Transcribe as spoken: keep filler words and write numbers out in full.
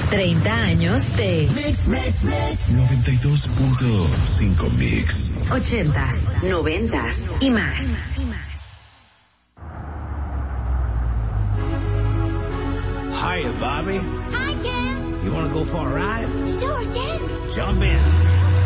treinta años de Mix, Mix, Mix. noventa y dos punto cinco Mix. ochentas, noventas y más. Hiya, Bobby. Hi, Ken. You want to go for a ride? Sure, Ken. Jump in.